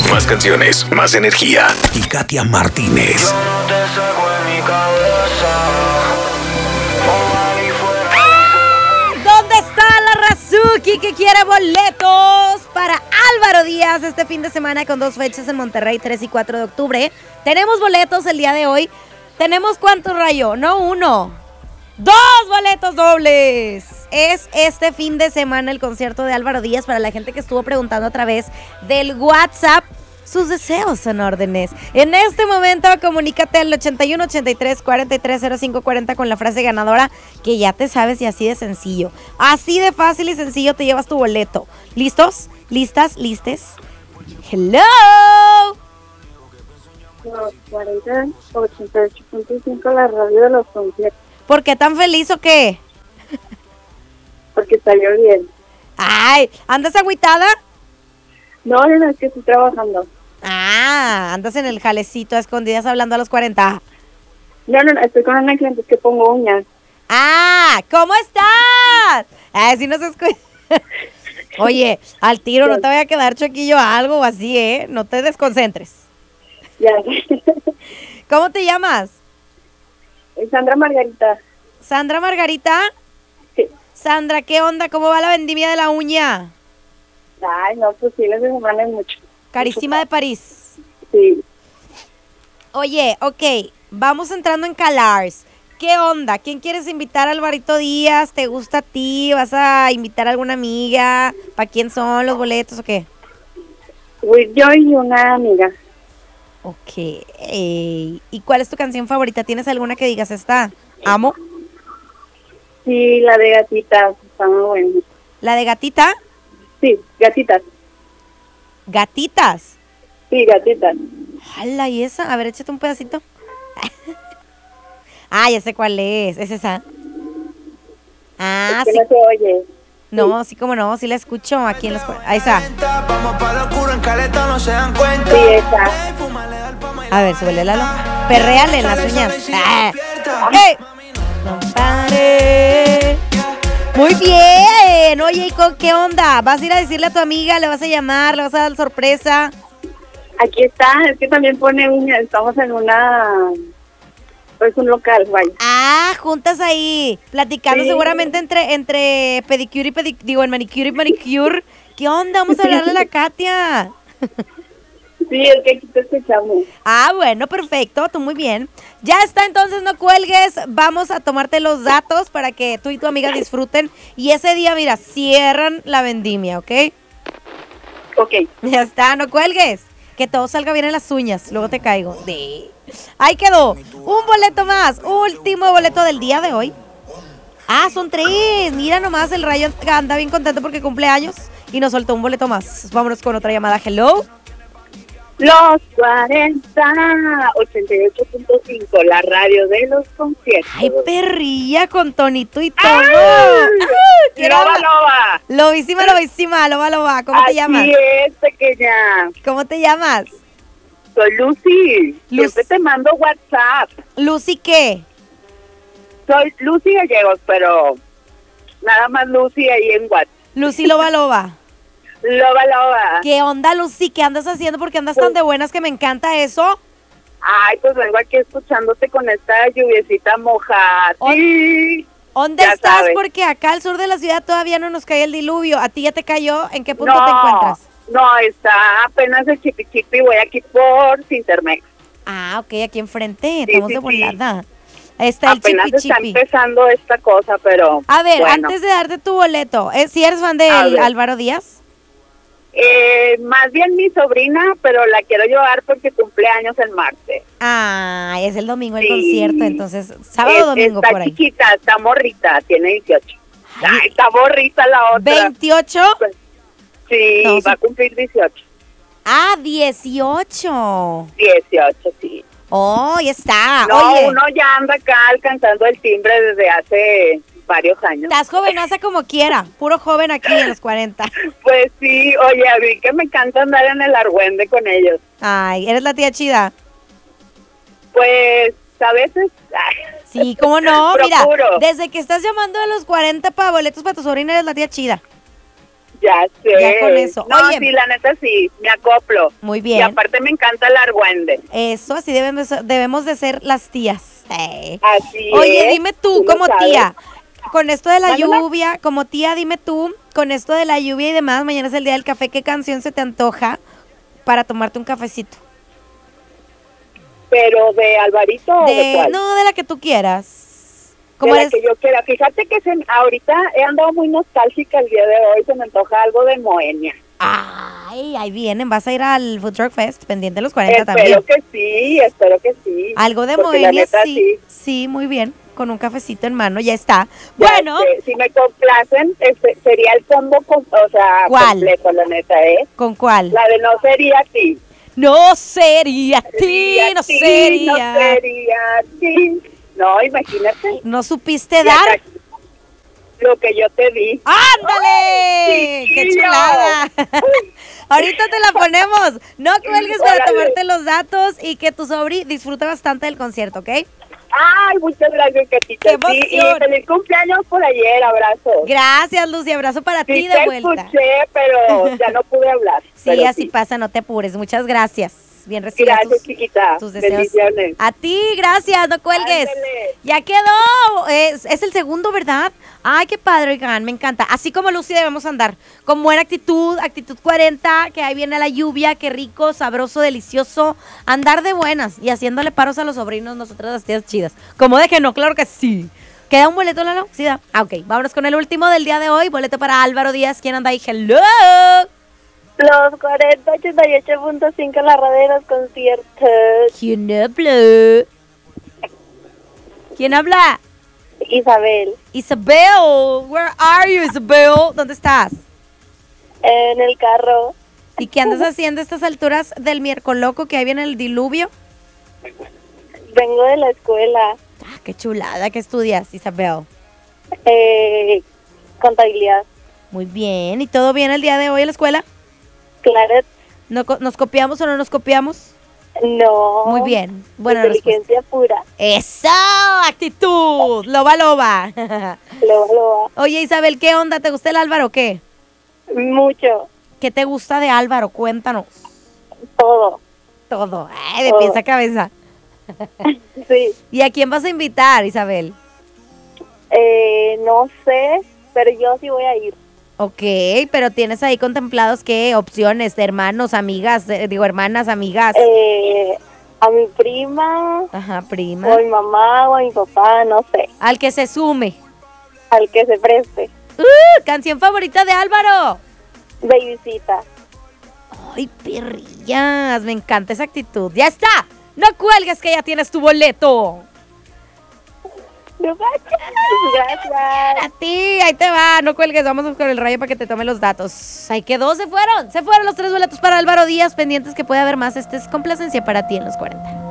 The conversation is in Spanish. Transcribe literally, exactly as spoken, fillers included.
Más canciones, más energía. Y Katia Martínez. Yo no te saco de mi cabeza. ¿Dónde está la Razuki que quiere boletos para Álvaro Díaz este fin de semana con dos fechas en Monterrey, tres y cuatro de octubre? Tenemos boletos el día de hoy. ¿Tenemos cuántos, Rayo? No uno. ¡Dos boletos dobles! Es este fin de semana el concierto de Álvaro Díaz para la gente que estuvo preguntando a través del WhatsApp. Sus deseos son órdenes. En este momento, comunícate al ochenta y uno, ochenta y tres, cuarenta y tres, cero cinco cuarenta con la frase ganadora que ya te sabes y así de sencillo. Así de fácil y sencillo te llevas tu boleto. ¿Listos? ¿Listas? ¿Listes? ¡Hello! cuarenta, ochenta y ocho punto cinco, la radio de los conciertos. ¿Por qué tan feliz o qué? Porque salió bien. Ay, ¿andas agüitada? No, no, no, es que estoy trabajando. Ah, andas en el jalecito a escondidas hablando a los cuarenta. No, no, no, estoy con una cliente que pongo uñas. Ah, ¿cómo estás? Ah, si no se escucha. Oye, al tiro, no te vaya a quedar choquillo algo o así, ¿eh? No te desconcentres. Ya. ¿Cómo te llamas? Sandra Margarita. ¿Sandra Margarita? Sí. Sandra, ¿qué onda? ¿Cómo va la vendimia de la uña? Ay, no, pues sí, les semana es mucho. Carísima de París. Sí. Oye, ok, vamos entrando en Calars. ¿Qué onda? ¿Quién quieres invitar a Alvarito Díaz? ¿Te gusta a ti? ¿Vas a invitar a alguna amiga? ¿Para quién son los boletos o qué? Voy yo y una amiga. Ok. ¿Y cuál es tu canción favorita? ¿Tienes alguna que digas esta? ¿Amo? Sí, la de gatitas, está muy buena. ¿La de gatita? Sí, gatitas. ¿Gatitas? Sí, gatitas. ¡Hala! ¿Y esa? A ver, échate un pedacito. Ah, ya sé cuál es. ¿Es esa? Ah, es que sí. no se oye. No, sí, como no, sí la escucho aquí en los... Ahí está. Vamos pa' locura en caleta, no se dan cuenta. Sí, esa. A ver, súbele, Lalo. Perréale en las uñas. Ah. ¡Ey! No pare. Muy bien. Oye, ¿y qué onda? ¿Vas a ir a decirle a tu amiga? ¿Le vas a llamar? ¿Le vas a dar sorpresa? Aquí está, es que también pone uñas. Estamos en una... pues un local, vaya. Ah, juntas ahí, platicando Sí. seguramente entre entre pedicure y pedicure, digo, en manicure y manicure. ¿Qué onda? Vamos a hablarle a la Katia. Sí, es que aquí te escuchamos. Ah, bueno, perfecto, tú muy bien. Ya está, entonces no cuelgues, vamos a tomarte los datos para que tú y tu amiga disfruten. Y ese día, mira, cierran la vendimia, ¿ok? Ok. Ya está, no cuelgues. Que todo salga bien en las uñas, luego te caigo. De... Ahí quedó, un boleto más, último boleto del día de hoy. Ah, son tres, mira nomás, el Rayo anda bien contento porque cumple años y nos soltó un boleto más. Vámonos con otra llamada, hello. Los cuarenta, ochenta y ocho punto cinco, la radio de los conciertos. Ay, perrilla con tonito y todo. ¡Ay! ¡Ay! quiero Loba, hablar- loba. Lobísima, lobísima, loba, loba. ¿Cómo te Así llamas? es, pequeña. ¿Cómo te llamas? Soy Lucy. Luz- Siempre te mando WhatsApp. Lucy, ¿qué? Soy Lucy Gallegos, pero nada más Lucy ahí en WhatsApp. Lucy, loba, loba. Loba, loba. ¿Qué onda, Lucy? ¿Qué andas haciendo? ¿Por qué andas tan de buenas que me encanta eso? Ay, pues vengo aquí escuchándote con esta lluviecita mojada. Oh, Sí. ¿Dónde Ya estás? sabes. Porque acá al sur de la ciudad todavía no nos cae el diluvio. ¿A ti ya te cayó? ¿En qué punto No, te encuentras? no, está apenas el chipi chipi. Voy aquí por Cintermex. Ah, ok, aquí enfrente. Estamos sí, de sí. volada. Ahí está el Apenas chipi está chipi. empezando esta cosa, pero A ver, bueno. antes de darte tu boleto, ¿eh, si eres fan de A ver. Álvaro Díaz? Eh, más bien mi sobrina, pero la quiero llevar porque cumple años el martes. Ah, es el domingo el Sí. concierto, entonces sábado Es- o domingo está por ahí. chiquita, está morrita, tiene dieciocho. Ay. Ay, está morrita la otra. ¿veintiocho? Sí, No, va sí. a cumplir dieciocho. Ah, dieciocho. dieciocho, sí. Oh, ya está. No, Oye, uno ya anda acá alcanzando el timbre desde hace varios años. estás jovenaza como quiera. Puro joven aquí en los cuarenta. Pues sí, oye, a mí que me encanta andar en el argüende con ellos. Ay, eres la tía chida. Pues a veces... ay, Sí, ¿cómo no? Mira, Procuro. desde que estás llamando a los cuarenta para boletos para tu sobrina eres la tía chida. Ya sé. Ya con eso. No, Oye. sí, la neta sí, me acoplo. Muy bien. Y aparte me encanta el argüende. Eso, así debemos, debemos de ser las tías. Eh. Así Oye, es. dime tú, lo como sabes. tía, con esto de la Mándame. lluvia, como tía, dime tú, con esto de la lluvia y demás, mañana es el día del café, ¿qué canción se te antoja para tomarte un cafecito? Pero de Alvarito o de De, cuál? no, de la que tú quieras. De ¿Cómo la eres? que yo quiera. Fíjate que se, ahorita he andado muy nostálgica el día de hoy, se me antoja algo de Moenia. Ay, ahí vienen, vas a ir al Food Truck Fest, pendiente de los cuarenta Espero también. que sí, espero que sí. Algo de Porque la Moenia, neta, sí, sí, muy bien, con un cafecito en mano, ya está. Ya Bueno, sé, si me complacen, este, sería el combo, com- o sea, ¿Cuál? completo, la neta, ¿eh? ¿con cuál? La de no sería a ti. No sería ti, no ti, sería. No sería a ti. No, imagínate. No supiste Y dar. acá, lo que yo te di. ¡Ándale! ¡Ay, ¡Qué chiquillo! chulada! Ahorita te la ponemos. No cuelgues para Órale. tomarte los datos y que tu sobri disfrute bastante del concierto, ¿ok? Ay, muchas gracias, Catita. ¡Qué emoción! Sí, y feliz cumpleaños por ayer, abrazos. Gracias, Lucy. Abrazo para Sí, ti te de vuelta. escuché, pero ya no pude hablar. Sí, pero así pasa, no te apures. Muchas gracias. Bien recibidas Gracias, tus, chiquita. tus deseos. Bendiciones. A ti, gracias, no cuelgues. Ándele. Ya quedó. Es, es el segundo, ¿verdad? Ay, qué padre, oigan, me encanta. Así como Lucy debemos andar. Con buena actitud, actitud cuarenta, que ahí viene la lluvia, qué rico, sabroso, delicioso. Andar de buenas y haciéndole paros a los sobrinos, nosotras las tías chidas. Como de que no, claro que sí. ¿Queda un boleto, Lalo? Sí, da. Ah, ok. Vámonos con el último del día de hoy. Boleto para Álvaro Díaz. ¿Quién anda ahí? ¡Hello! Los cuarenta ochenta y ocho punto cinco la radio de los conciertos. ¿Quién habla? ¿Quién habla? Isabel, Isabel. Where are you, Isabel? ¿Dónde estás? en el carro. ¿Y qué andas haciendo a estas alturas del miércoles loco que ahí viene el diluvio? Vengo de la escuela. Ah, qué chulada. ¿Qué estudias, Isabel? Eh, contabilidad. Muy bien. ¿Y todo bien el día de hoy en la escuela? Claret, ¿No co- ¿Nos copiamos o no nos copiamos? no. Muy bien. Buena respuesta. Inteligencia pura. ¡Eso! ¡Actitud! ¡Loba, loba! Lo, lo, Oye, Isabel, ¿qué onda? ¿Te gusta el Álvaro o qué? mucho. ¿Qué te gusta de Álvaro? Cuéntanos. Todo. Todo. Ay, de Todo. pies a cabeza. Sí. ¿Y a quién vas a invitar, Isabel? Eh, no sé, pero yo sí voy a ir. Ok, pero tienes ahí contemplados qué opciones de hermanos, amigas, eh, digo hermanas, amigas. Eh, a mi prima, Ajá, o a prima. mi mamá, o a mi papá, no sé. Al que se sume. Al que se preste. ¡Uh! Canción favorita de Álvaro. Babycita. Ay, perrillas, me encanta esa actitud. ¡Ya está! ¡No cuelgues que ya tienes tu boleto! No manches, gracias. A ti, ahí te va, no cuelgues, vamos con el rayo para que te tome los datos. Ahí quedó, se fueron, se fueron los tres boletos para Álvaro Díaz, pendientes que puede haber más. Este es complacencia para ti en los cuarenta.